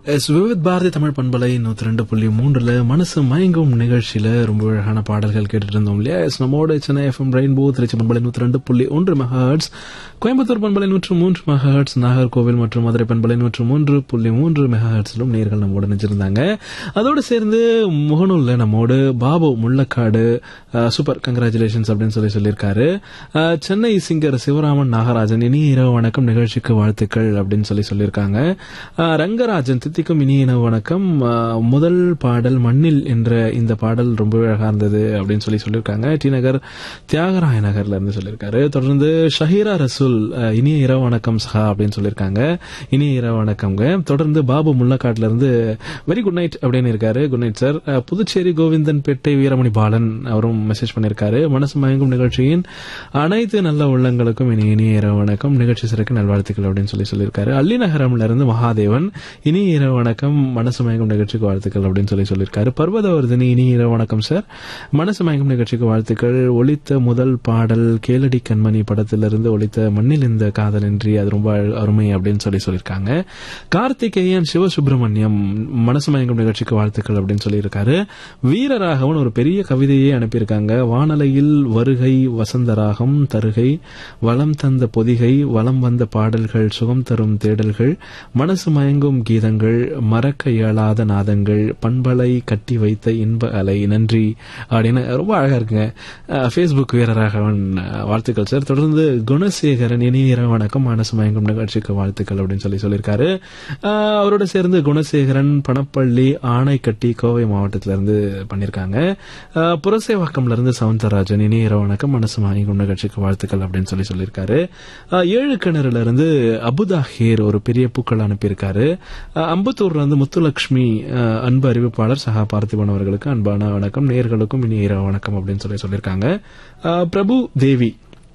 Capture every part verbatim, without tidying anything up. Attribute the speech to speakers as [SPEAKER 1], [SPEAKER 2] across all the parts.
[SPEAKER 1] S Vividh Bharathi Tamil பண்பலை நூத்தி ரெண்டு புள்ளி மூன்றுல மனசு மயங்கும் நிகழ்ச்சியில ரொம்ப அழகான பாடல்கள் கேட்டுட்டு இருந்தோம் இல்லையா. எஸ் நம்மோட சென்னை எஃப்எம் ரெயின்போ திருச்சி பண்பலை நூத்தி ரெண்டு புள்ளி ஒன்று மெகாஹெர்ட்ஸ், கோயம்புத்தூர் பண்பலை நூற்று மூன்று மெகாஹெர்ட்ஸ், நாகர்கோவில் மற்றும் மதுரை பண்பலை நூற்று மூன்று புள்ளி மூன்று மெகாஹெர்ட்ஸிலும் நேர்கள் நம்மோடு நினைச்சிருந்தாங்க. அதோடு சேர்ந்து முகநூல்ல நம்மோடு பாபு முள்ளக்காடு சூப்பர் கங்க்ராச்சுலேஷன்ஸ் அப்படின்னு சொல்லி சொல்லியிருக்காரு. சென்னை சிங்கர் சிவராமன் நாகராஜன் இனி இரவு வணக்கம் நிகழ்ச்சிக்கு வாழ்த்துக்கள் அப்படின்னு சொல்லி சொல்லியிருக்காங்க. ரங்கராஜன் தித்திக்கும் இனிய வணக்கம், முதல் பாடல் மண்ணில் என்ற இந்த பாடல் ரொம்ப அழகா இருந்தது அப்படின்னு சொல்லி சொல்லியிருக்காங்க. டி நகர் தியாகராய நகர்ல இருந்து சொல்லியிருக்காரு. தொடர்ந்து ஷஹீரா ரசூல் இனிய இரவு வணக்கம் சஹா அப்படின்னு சொல்லியிருக்காங்க. இனிய இரவு வணக்கம்ங்க. தொடர்ந்து பாபு முள்ளக்காட்டுல இருந்து வெரி குட் நைட் அப்படின்னு இருக்காரு. Good night sir. Puducherry Govindan பேட்டை வீரமணி பாலன் அவரும் மெசேஜ் பண்ணியிருக்காரு. மனசு மயங்கும் நிகழ்ச்சியின் அனைத்து நல்ல உள்ளங்களுக்கும் இனி இனிய இரவு வணக்கம், நிகழ்ச்சி சிறக்க நல்வாழ்த்துக்கள் அப்படின்னு சொல்லி சொல்லியிருக்காரு. அள்ளிநகரம்ல இருந்து மகாதேவன் இனி இரவு வணக்கம், மனசு மயங்கும் நிகழ்ச்சிக்கு வாழ்த்துக்கள் அப்படின்னு சொல்லி சொல்லியிருக்காரு. பர்வதவர்தினி இனி இரவு வணக்கம் சார், மனசு மயங்கும் நிகழ்ச்சிக்கு வாழ்த்துக்கள். ஒலித்த முதல் பாடல் கேளடி கண்மணி படத்திலிருந்து ஒலித்த மண்ணில் இந்த காதலின்றி அது ரொம்ப அருமை அப்படின்னு சொல்லி சொல்லியிருக்காங்க. கார்த்திகேயன் சிவசுப்பிரமணியம் மனசு மயங்கும் நிகழ்ச்சிக்கு வாழ்த்துக்கள் அப்படின்னு சொல்லியிருக்காரு. வீரராகவன் ஒரு பெரிய கவிதையை அனுப்பியிருக்காங்க. வானலையில் வருகை வசந்தராகம் தருகை, வளம் தந்த பொதிகை, வளம் வந்த பாடல்கள், சுகம் தரும் தேடல்கள், மனசு மயங்கும் கீதங்கள், மறக்க இயலாத நாதங்கள், பண்பலை கட்டி வைத்த இன்ப அலை, நன்றி அப்படின்னு ரொம்ப அழகா இருக்குங்க. பேஸ்புக் வீரராகவன் வாழ்த்துக்கள் சார். தொடர்ந்து குணசேகரன் இனிய இரவு வணக்கம், மனசு மயங்கும் நிகழ்ச்சிக்கு வாழ்த்துக்கள் அப்படின்னு சொல்லி சொல்லியிருக்காரு. அவரோட சேர்ந்து குணசேகரன் பணப்பள்ளி ஆணைக்கட்டி கோவை மாவட்டத்திலிருந்து பண்ணிருக்காங்க. புரசேவாக்கம்ல இருந்து சவுந்தரராஜன் இனிய இரவு வணக்கம், மனசு மயங்கும் நிகழ்ச்சிக்கு வாழ்த்துக்கள் அப்படின்னு சொல்லி சொல்லியிருக்காரு. ஏழு கிணறுல இருந்து அபுதாஹீர் ஒரு பெரிய பூக்கள் அனுப்பியிருக்காரு. அம்பத்தூர்ல இருந்து முத்துலட்சுமி அன்பு அறிவிப்பாளர் சகா பார்த்திபன் அவர்களுக்கு அன்பான வணக்கம், நேயர்களுக்கும் இனி இரவு வணக்கம் அப்படின்னு சொல்லி சொல்லியிருக்காங்க. பிரபு தேவி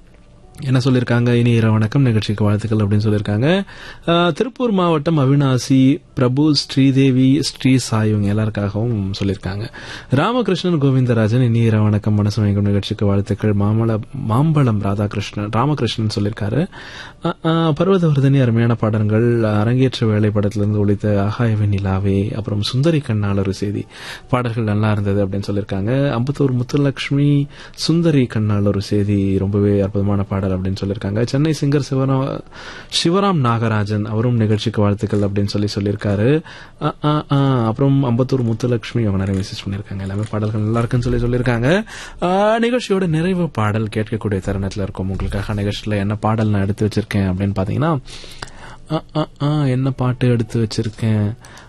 [SPEAKER 1] என்ன சொல்லியிருக்காங்க, இனி இரவு வணக்கம் நிகழ்ச்சிக்கு வாழ்த்துக்கள் அப்படின்னு சொல்லியிருக்காங்க. திருப்பூர் மாவட்டம் அவினாசி பிரபு ஸ்ரீதேவி ஸ்ரீ சாய் இவங்க எல்லாருக்காகவும் சொல்லியிருக்காங்க. ராமகிருஷ்ணன் கோவிந்தராஜன் இனி இரவு வணக்கம், மனசு மயங்கும் நிகழ்ச்சிக்கு வாழ்த்துக்கள். மாமல மாம்பழம் ராதாகிருஷ்ணன் ராமகிருஷ்ணன் சொல்லியிருக்காரு. பர்வதவர்தனி அருமையான பாடல்கள், அரங்கேற்ற வேலை படத்திலிருந்து ஒழித்த ஆகாயவே நிலாவே, அப்புறம் சுந்தரி கண்ணால் ஒரு செய்தி பாடல்கள் நல்லா இருந்தது அப்படின்னு சொல்லியிருக்காங்க. அம்பத்தூர் முத்துலட்சுமி சுந்தரி கண்ணால் ஒரு செய்தி ரொம்பவே அற்புதமான பாடல் அப்படின்னு சொல்லியிருக்காங்க. சென்னை சிங்கர் சிவராம் சிவராம் நாகராஜன் அவரும் நிகழ்ச்சிக்கு வாழ்த்துக்கள் அப்படின்னு சொல்லி சொல்லியிருக்காரு. அப்புறம் அம்பத்தூர் முத்துலட்சுமி அவங்க நிறைய மெசேஜ் பண்ணியிருக்காங்க. எல்லாமே பாடல்கள் நல்லா இருக்குன்னு சொல்லி சொல்லியிருக்காங்க. நிகழ்ச்சியோட நிறைவு பாடல் கேட்கக்கூடிய தருணத்தில் இருக்கும். உங்களுக்காக நிகழ்ச்சியில என்ன பாடல் நான் எடுத்து வச்சிருக்கேன் அப்படின்னு பாத்தீங்கன்னா, என்ன பாட்டு எடுத்து வச்சிருக்கேன்,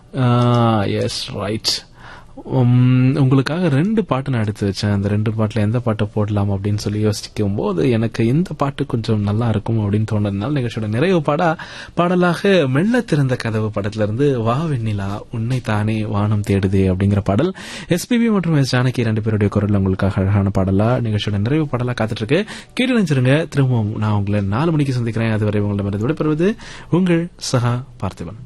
[SPEAKER 1] எஸ் ரைட், உங்களுக்காக ரெண்டு பாட்டு நான் எடுத்து வச்சேன். அந்த ரெண்டு பாட்டுல எந்த பாட்டை போடலாம் அப்படின்னு சொல்லி யோசிக்கும் போது எனக்கு இந்த பாட்டு கொஞ்சம் நல்லா இருக்கும் அப்படின்னு தோணுறதுனால நிகழ்ச்சியோட நிறைவு பாடா பாடலாக மெல்ல திறந்த கதவு படத்துல இருந்து வா வெண்ணிலா உன்னை தானே வானம் தேடுதே அப்படிங்கிற பாடல் எஸ்பிபி மற்றும் எஸ் ஜானகி ரெண்டு பேருடைய குரல் உங்களுக்காக அழகான பாடலா நிகழ்ச்சியோட நிறைவு பாடலா காத்துட்டு இருக்கு. கேட்டு நினைச்சிருங்க. திரும்பவும் நான் உங்களை நாலு மணிக்கு சந்திக்கிறேன். அதுவரை உங்களிடமிருந்து விடைபெறுவது உங்கள் சகா பார்த்திபன்.